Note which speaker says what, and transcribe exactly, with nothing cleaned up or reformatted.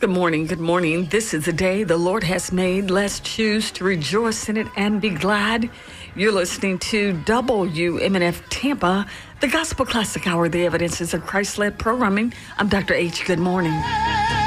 Speaker 1: Good morning. Good morning. This is the day the Lord has made. Let's choose to rejoice in it and be glad. You're listening to W M N F Tampa, the Gospel Classic Hour, the evidences of Christ-led programming. I'm Doctor H. Good morning.